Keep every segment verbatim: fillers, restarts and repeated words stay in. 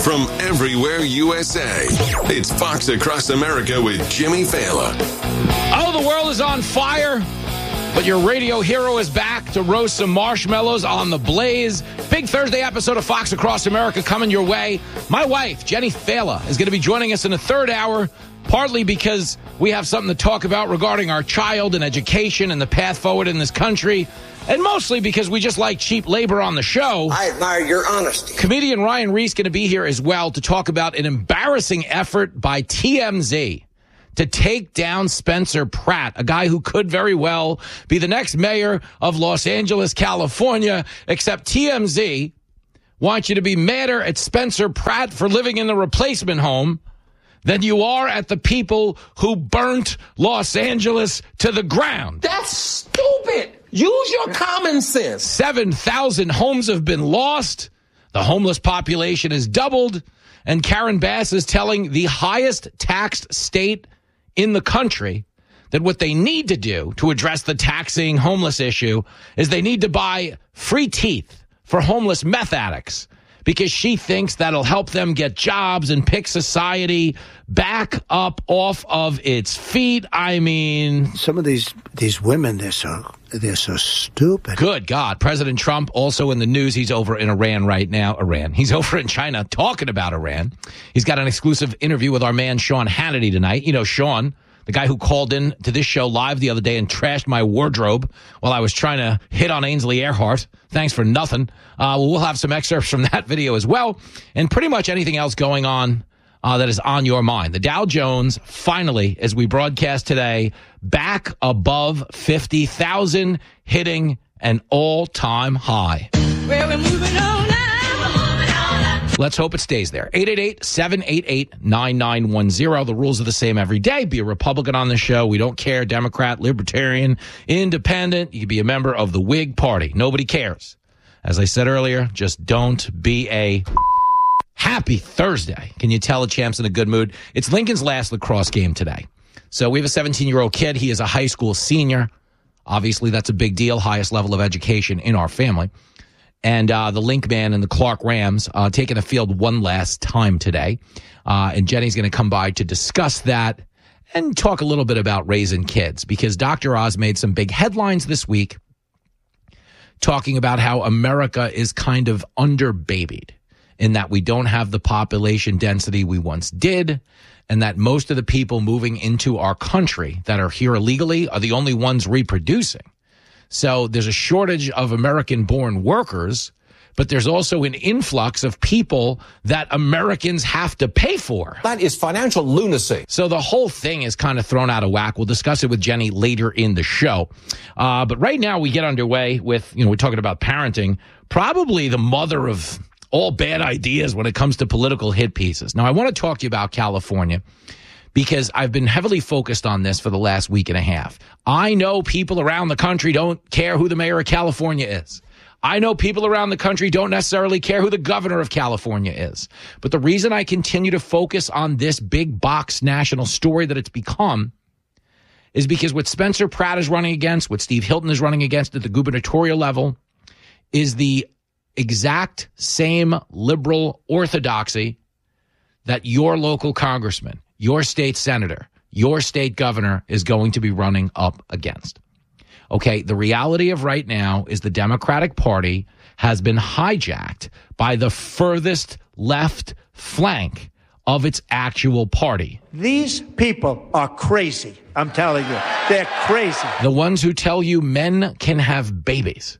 from everywhere U S A. It's Fox Across America with Jimmy Fallon. Oh, the world is on fire, but your radio hero is back to roast some marshmallows on the blaze. Big Thursday episode of Fox Across America coming your way. My wife, Jenny Fallon, is going to be joining us in the third hour, partly because we have something to talk about regarding our child and education and the path forward in this country, and mostly because we just like cheap labor on the show. I admire your honesty. Comedian Ryan Reese going to be here as well to talk about an embarrassing effort by T M Z to take down Spencer Pratt, a guy who could very well be the next mayor of Los Angeles, California, except T M Z wants you to be madder at Spencer Pratt for living in the replacement home than you are at the people who burnt Los Angeles to the ground. That's stupid. Use your common sense. seven thousand homes have been lost. The homeless population has doubled. And Karen Bass is telling the highest taxed state in the country that what they need to do to address the taxing homeless issue is they need to buy free teeth for homeless meth addicts, because she thinks that'll help them get jobs and pick society back up off of its feet. I mean, some of these these women, they're so they're so stupid. Good God. President Trump also in the news. He's over in Iran right now. Iran. He's over in China talking about Iran. He's got an exclusive interview with our man Sean Hannity tonight. You know, Sean, the guy who called in to this show live the other day and trashed my wardrobe while I was trying to hit on Ainsley Earhart. Thanks for nothing. Uh, well, we'll have some excerpts from that video as well, and pretty much anything else going on uh, that is on your mind. The Dow Jones finally, as we broadcast today, back above fifty thousand, hitting an all-time high. Well, we're moving on now. Let's hope it stays there. eight eight eight, seven eight eight, nine nine one zero. The rules are the same every day. Be a Republican on the show. We don't care. Democrat, Libertarian, Independent. You can be a member of the Whig Party. Nobody cares. As I said earlier, just don't be a happy Thursday. Can you tell a champ's in a good mood? It's Lincoln's last lacrosse game today. So we have a seventeen-year-old kid. He is a high school senior. Obviously, that's a big deal. Highest level of education in our family. And uh, the Link Man and the Clark Rams uh, taking the field one last time today. Uh, and Jenny's going to come by to discuss that and talk a little bit about raising kids, because Doctor Oz made some big headlines this week talking about how America is kind of underbabied in that we don't have the population density we once did, and that most of the people moving into our country that are here illegally are the only ones reproducing. So there's a shortage of American-born workers, but there's also an influx of people that Americans have to pay for. That is financial lunacy. So the whole thing is kind of thrown out of whack. We'll discuss it with Jenny later in the show. Uh, but right now we get underway with, you know, we're talking about parenting, probably the mother of all bad ideas when it comes to political hit pieces. Now, I want to talk to you about California, because I've been heavily focused on this for the last week and a half. I know people around the country don't care who the mayor of California is. I know people around the country don't necessarily care who the governor of California is. But the reason I continue to focus on this big box national story that it's become is because what Spencer Pratt is running against, what Steve Hilton is running against at the gubernatorial level, is the exact same liberal orthodoxy that your local congressman, your state senator, your state governor is going to be running up against. Okay, the reality of right now is the Democratic Party has been hijacked by the furthest left flank of its actual party. These people are crazy. I'm telling you, they're crazy. The ones who tell you men can have babies,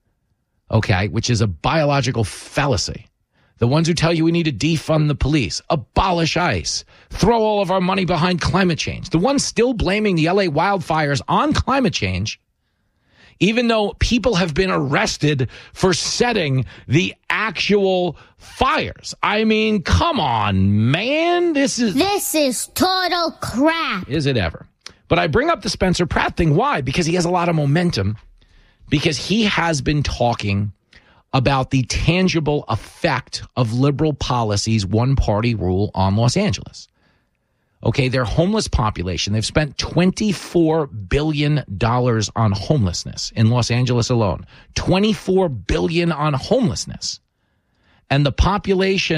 okay, which is a biological fallacy. The ones who tell you we need to defund the police, abolish ICE, throw all of our money behind climate change. The ones still blaming the L A wildfires on climate change, even though people have been arrested for setting the actual fires. I mean, come on, man. This is... This is total crap. Is it ever? But I bring up the Spencer Pratt thing. Why? Because he has a lot of momentum. Because he has been talking about the tangible effect of liberal policies, one-party rule on Los Angeles. Okay, their homeless population, they've spent twenty-four billion dollars on homelessness in Los Angeles alone. twenty-four billion dollars on homelessness. And the population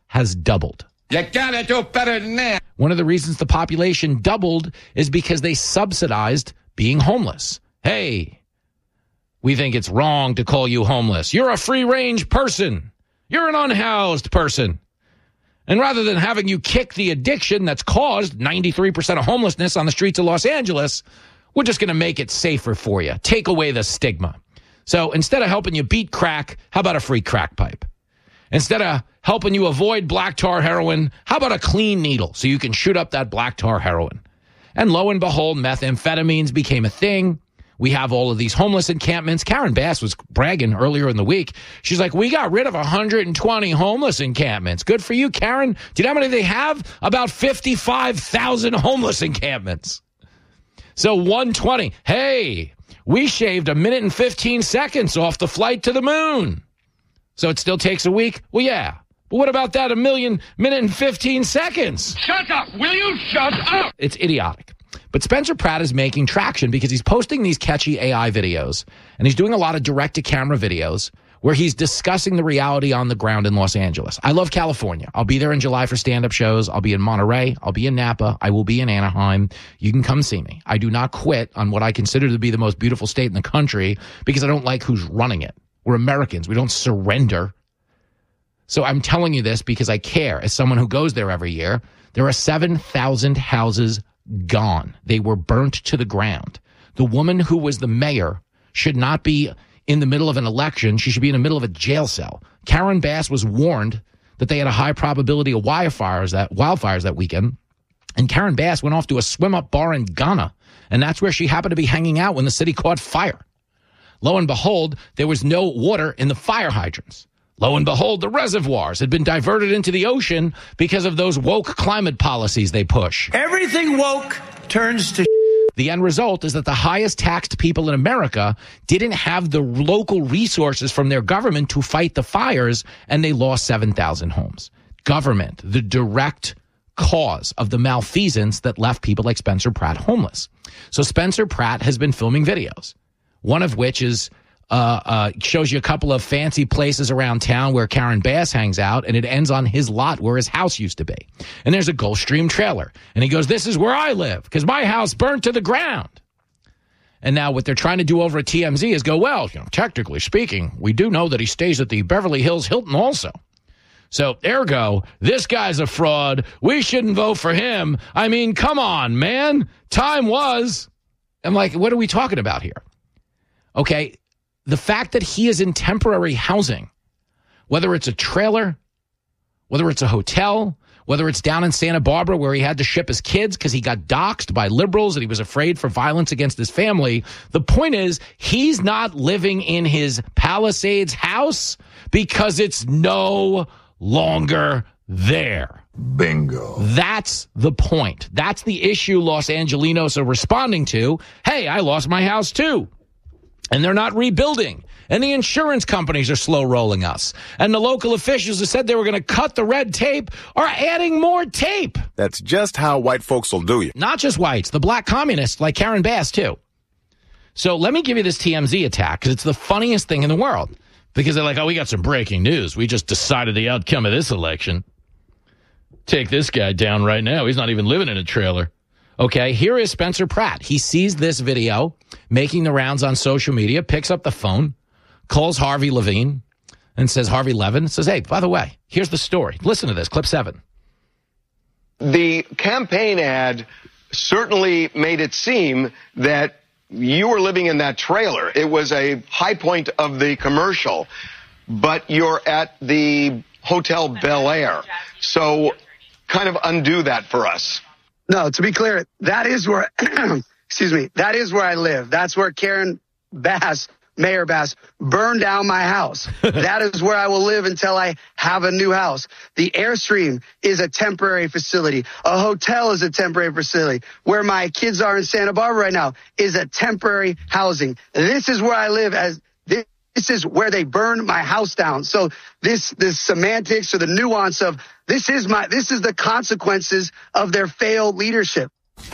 has doubled. You gotta do better than that. One of the reasons the population doubled is because they subsidized being homeless. Hey, we think it's wrong to call you homeless. You're a free-range person. You're an unhoused person. And rather than having you kick the addiction that's caused ninety-three percent of homelessness on the streets of Los Angeles, we're just going to make it safer for you. Take away the stigma. So instead of helping you beat crack, how about a free crack pipe? Instead of helping you avoid black tar heroin, how about a clean needle so you can shoot up that black tar heroin? And lo and behold, methamphetamines became a thing. We have all of these homeless encampments. Karen Bass was bragging earlier in the week. She's like, we got rid of one hundred twenty homeless encampments. Good for you, Karen. Do you know how many they have? About fifty-five thousand homeless encampments. So one hundred twenty. Hey, we shaved a minute and fifteen seconds off the flight to the moon. So it still takes a week? Well, yeah. But what about that a million minute and fifteen seconds? Shut up! Will you shut up? It's idiotic. But Spencer Pratt is making traction because he's posting these catchy A I videos, and he's doing a lot of direct-to-camera videos where he's discussing the reality on the ground in Los Angeles. I love California. I'll be there in July for stand-up shows. I'll be in Monterey. I'll be in Napa. I will be in Anaheim. You can come see me. I do not quit on what I consider to be the most beautiful state in the country because I don't like who's running it. We're Americans. We don't surrender. So I'm telling you this because I care. As someone who goes there every year, there are seven thousand houses gone. They were burnt to the ground. The woman who was the mayor should not be in the middle of an election. She should be in the middle of a jail cell. Karen Bass was warned that they had a high probability of wildfires that wildfires that weekend. And Karen Bass went off to a swim-up bar in Ghana, and that's where she happened to be hanging out when the city caught fire. Lo and behold, there was no water in the fire hydrants. Lo and behold, the reservoirs had been diverted into the ocean because of those woke climate policies they push. Everything woke turns to The end result is that the highest taxed people in America didn't have the local resources from their government to fight the fires, and they lost seven thousand homes. Government, the direct cause of the malfeasance that left people like Spencer Pratt homeless. So Spencer Pratt has been filming videos, one of which is Uh, uh, shows you a couple of fancy places around town where Karen Bass hangs out, and it ends on his lot where his house used to be. And there's a Gulfstream trailer. And he goes, this is where I live because my house burnt to the ground. And now what they're trying to do over at T M Z is go, well, you know, technically speaking, we do know that he stays at the Beverly Hills Hilton also. So, ergo, this guy's a fraud. We shouldn't vote for him. I mean, come on, man. Time was. I'm like, what are we talking about here? Okay. The fact that he is in temporary housing, whether it's a trailer, whether it's a hotel, whether it's down in Santa Barbara where he had to ship his kids because he got doxxed by liberals and he was afraid for violence against his family. The point is, he's not living in his Palisades house because it's no longer there. Bingo. That's the point. That's the issue Los Angelinos are responding to. Hey, I lost my house too. And they're not rebuilding. And the insurance companies are slow rolling us. And the local officials who said they were going to cut the red tape are adding more tape. That's just how white folks will do you. Not just whites, the black communists like Karen Bass too. So let me give you this T M Z attack because it's the funniest thing in the world. Because they're like, oh, we got some breaking news. We just decided the outcome of this election. Take this guy down right now. He's not even living in a trailer. Okay, here is Spencer Pratt. He sees this video making the rounds on social media, picks up the phone, calls Harvey Levine, and says, Harvey Levin, says, hey, by the way, here's the story. Listen to this, clip seven. The campaign ad certainly made it seem that you were living in that trailer. It was a high point of the commercial, but you're at the Hotel Bel Air. So kind of undo that for us. No, to be clear, that is where, excuse me, that is where I live. That's where Karen Bass, Mayor Bass, burned down my house. That is where I will live until I have a new house. The Airstream is a temporary facility. A hotel is a temporary facility. Where my kids are in Santa Barbara right now is a temporary housing. This is where I live as this. This is where they burned my house down. So this, this semantics or the nuance of this is my, this is the consequences of their failed leadership.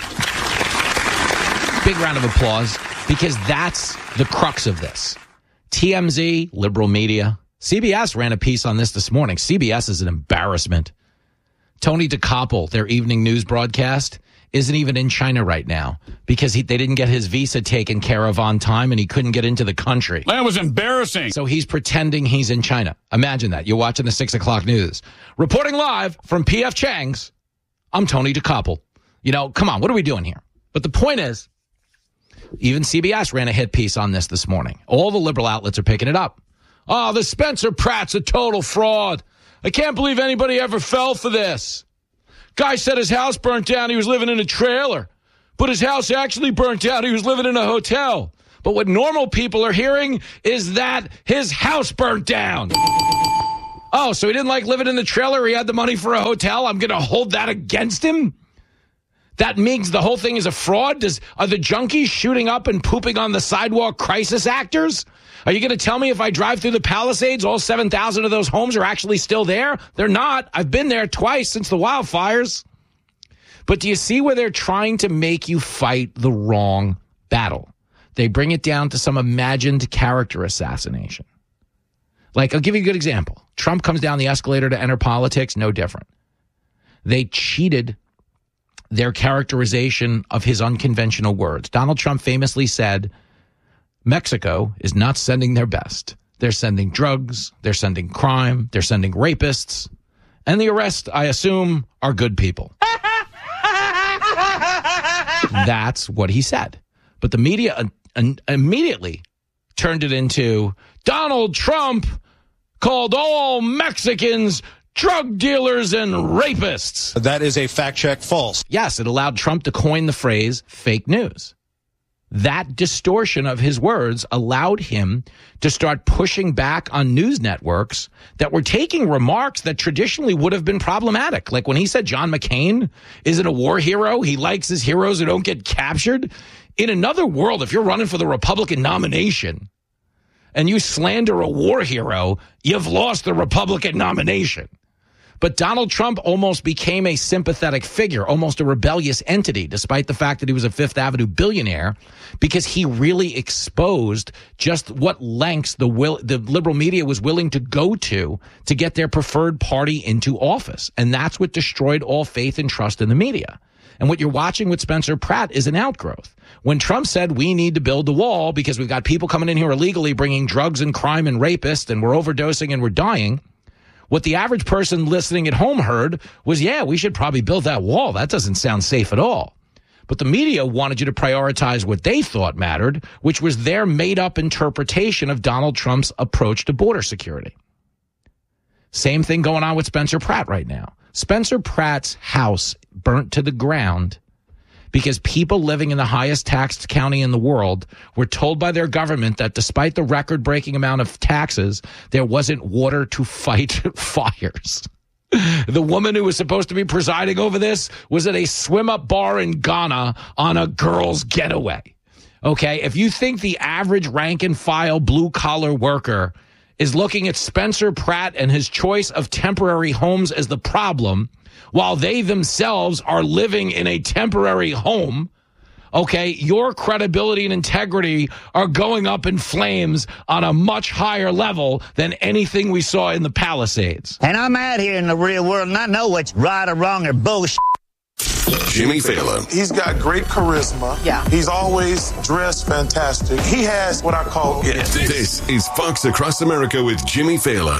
Big round of applause because that's the crux of this. T M Z, liberal media, C B S ran a piece on this this morning. C B S is an embarrassment. Tony DeCoppel, their evening news broadcast, isn't even in China right now because he, they didn't get his visa taken care of on time and he couldn't get into the country. That was embarrassing. So he's pretending he's in China. Imagine that. You're watching the six o'clock news. Reporting live from P F Chang's, I'm Tony DeCoppel. You know, come on, what are we doing here? But the point is, even C B S ran a hit piece on this this morning. All the liberal outlets are picking it up. Oh, the Spencer Pratt's a total fraud. I can't believe anybody ever fell for this. Guy said his house burnt down. He was living in a trailer. But his house actually burnt down. He was living in a hotel. But what normal people are hearing is that his house burnt down. Oh, so he didn't like living in the trailer. He had the money for a hotel. I'm going to hold that against him? That means the whole thing is a fraud? Does, are the junkies shooting up and pooping on the sidewalk crisis actors? Are you going to tell me if I drive through the Palisades, all seven thousand of those homes are actually still there? They're not. I've been there twice since the wildfires. But do you see where they're trying to make you fight the wrong battle? They bring it down to some imagined character assassination. Like, I'll give you a good example. Trump comes down the escalator to enter politics, no different. They cheated their characterization of his unconventional words. Donald Trump famously said, Mexico is not sending their best. They're sending drugs, they're sending crime, they're sending rapists, and the arrest, I assume, are good people. That's what he said. But the media uh, uh, immediately turned it into Donald Trump called all Mexicans drug dealers and rapists. That is a fact check false. Yes, it allowed Trump to coin the phrase fake news. That distortion of his words allowed him to start pushing back on news networks that were taking remarks that traditionally would have been problematic. Like when he said John McCain isn't a war hero, he likes his heroes who don't get captured. In another world, if you're running for the Republican nomination and you slander a war hero, you've lost the Republican nomination. But Donald Trump almost became a sympathetic figure, almost a rebellious entity, despite the fact that he was a Fifth Avenue billionaire, because he really exposed just what lengths the will, the liberal media was willing to go to to get their preferred party into office. And that's what destroyed all faith and trust in the media. And what you're watching with Spencer Pratt is an outgrowth. When Trump said we need to build the wall because we've got people coming in here illegally bringing drugs and crime and rapists and we're overdosing and we're dying, what the average person listening at home heard was, yeah, we should probably build that wall. That doesn't sound safe at all. But the media wanted you to prioritize what they thought mattered, which was their made-up interpretation of Donald Trump's approach to border security. Same thing going on with Spencer Pratt right now. Spencer Pratt's house burnt to the ground because people living in the highest taxed county in the world were told by their government that despite the record-breaking amount of taxes, there wasn't water to fight fires. The woman who was supposed to be presiding over this was at a swim-up bar in Ghana on a girl's getaway. Okay, if you think the average rank-and-file blue-collar worker is looking at Spencer Pratt and his choice of temporary homes as the problem, while they themselves are living in a temporary home, okay, your credibility and integrity are going up in flames on a much higher level than anything we saw in the Palisades. And I'm out here in the real world, and I know what's right or wrong or bullshit. Jimmy Fallon. He's got great charisma. Yeah. He's always dressed fantastic. He has what I call it. This is Fox Across America with Jimmy Fallon.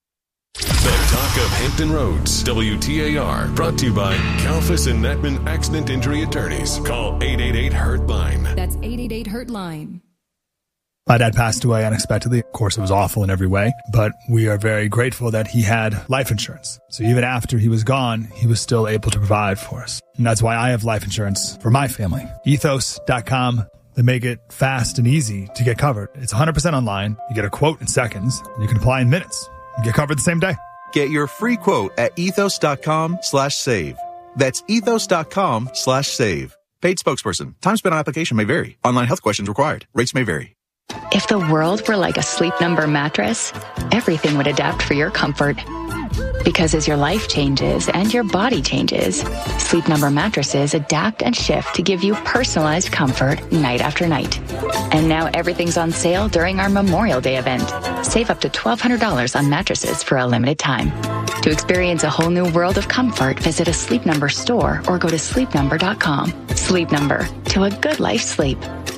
The Talk of Hampton Roads, W T A R, brought to you by Kalfas and Netman Accident Injury Attorneys. Call eight eight eight, hurt line. That's eight eight eight, hurt line. My dad passed away unexpectedly. Of course, it was awful in every way, but we are very grateful that he had life insurance. So even after he was gone, he was still able to provide for us. And that's why I have life insurance for my family. ethos dot com. They make it fast and easy to get covered. It's one hundred percent online. You get a quote in seconds, and you can apply in minutes. You get covered the same day. Get your free quote at ethos dot com slash save. That's ethos dot com slash save. Paid spokesperson. Time spent on application may vary. Online health questions required. Rates may vary. If the world were like a Sleep Number mattress, everything would adapt for your comfort. Because as your life changes and your body changes, Sleep Number mattresses adapt and shift to give you personalized comfort night after night. And now everything's on sale during our Memorial Day event. Save up to twelve hundred dollars on mattresses for a limited time. To experience a whole new world of comfort, visit a Sleep Number store or go to sleep number dot com. Sleep Number, to a good life sleep.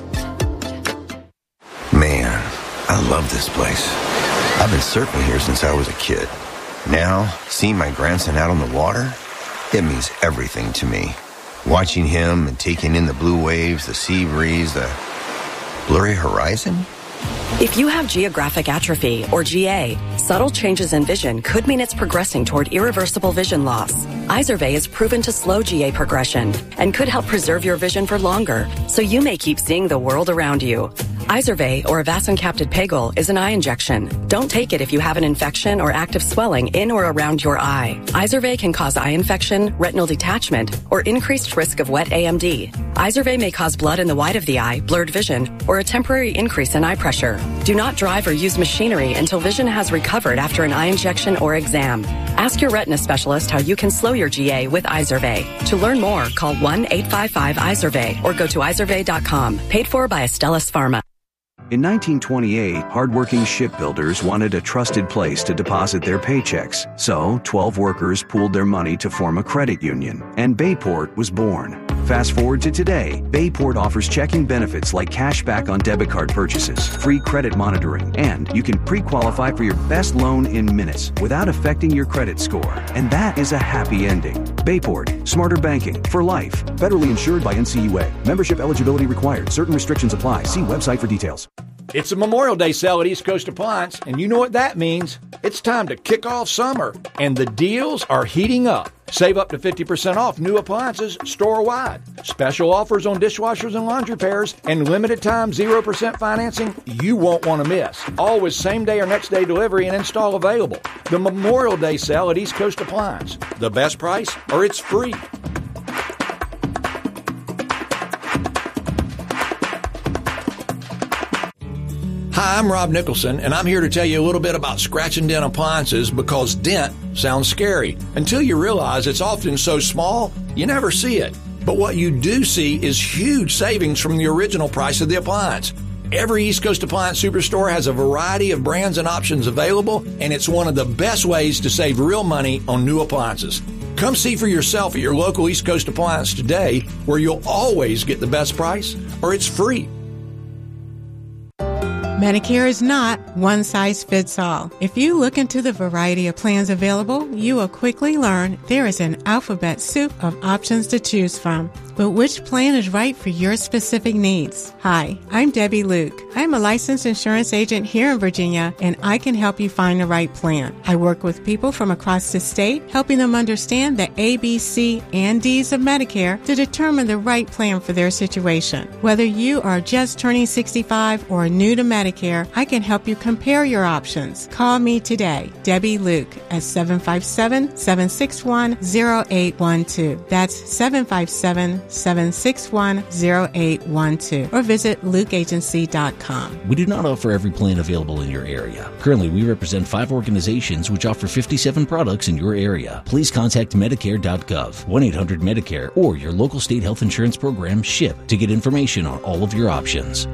Man, I love this place. I've been surfing here since I was a kid. Now, seeing my grandson out on the water, it means everything to me. Watching him and taking in the blue waves, the sea breeze, the blurry horizon. If you have geographic atrophy, or G A, subtle changes in vision could mean it's progressing toward irreversible vision loss. Izervay is proven to slow G A progression and could help preserve your vision for longer, so you may keep seeing the world around you. Izervay, or avacincaptad pegol, is an eye injection. Don't take it if you have an infection or active swelling in or around your eye. Izervay can cause eye infection, retinal detachment, or increased risk of wet A M D. Izervay may cause blood in the white of the eye, blurred vision, or a temporary increase in eye pressure. Do not drive or use machinery until vision has recovered after an eye injection or exam. Ask your retina specialist how you can slow your G A with Izervay. To learn more, call one eight five five Izervay or go to izervay dot com. Paid for by Astellas Pharma. In nineteen twenty-eight, hardworking shipbuilders wanted a trusted place to deposit their paychecks. So, twelve workers pooled their money to form a credit union, and Bayport was born. Fast forward to today, Bayport offers checking benefits like cash back on debit card purchases, free credit monitoring, and you can pre-qualify for your best loan in minutes without affecting your credit score. And that is a happy ending. Bayport, smarter banking for life. Federally insured by N C U A. Membership eligibility required. Certain restrictions apply. See website for details. It's a Memorial Day sale at East Coast Appliance, and you know what that means. It's time to kick off summer, and the deals are heating up. Save up to fifty percent off new appliances store-wide. Special offers on dishwashers and laundry pairs, and limited time zero percent financing you won't want to miss. Always same-day or next-day delivery and install available. The Memorial Day sale at East Coast Appliance. The best price, or it's free. Hi, I'm Rob Nicholson, and I'm here to tell you a little bit about scratch and dent appliances because dent sounds scary until you realize it's often so small you never see it. But what you do see is huge savings from the original price of the appliance. Every East Coast Appliance Superstore has a variety of brands and options available, and it's one of the best ways to save real money on new appliances. Come see for yourself at your local East Coast Appliance today, where you'll always get the best price, or it's free. Medicare is not one size fits all. If you look into the variety of plans available, you will quickly learn there is an alphabet soup of options to choose from. But which plan is right for your specific needs? Hi, I'm Debbie Luke. I'm a licensed insurance agent here in Virginia, and I can help you find the right plan. I work with people from across the state, helping them understand the A, B, C, and D's of Medicare to determine the right plan for their situation. Whether you are just turning sixty-five or new to Medicare, I can help you compare your options. Call me today, Debbie Luke, at seven five seven, seven six one, zero eight one two. That's seven five seven, seven six one, zero eight one two, or visit luke agency dot com. We do not offer every plan available in your area. Currently, we represent five organizations which offer fifty-seven products in your area. Please contact medicare dot gov, one eight hundred Medicare, or your local state health insurance program, SHIP, to get information on all of your options.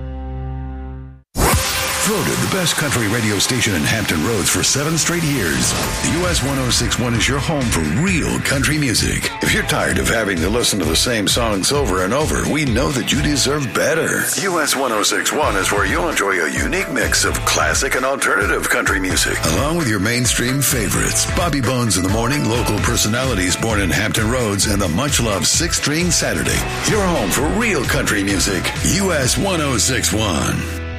Voted the best country radio station in Hampton Roads for seven straight years. The U S one oh six point one is your home for real country music. If you're tired of having to listen to the same songs over and over, we know that you deserve better. U S one oh six point one is where you'll enjoy a unique mix of classic and alternative country music, along with your mainstream favorites. Bobby Bones in the Morning, local personalities born in Hampton Roads, and the much-loved Six String Saturday. Your home for real country music. U S one oh six point one.